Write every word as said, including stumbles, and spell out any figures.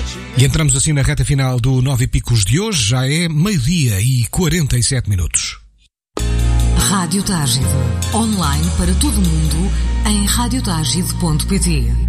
E entramos assim na reta final do Nove Picos de hoje. Já é meio-dia e quarenta e sete minutos. Rádio Tágide. Online para todo o mundo em rádio tágide ponto pt.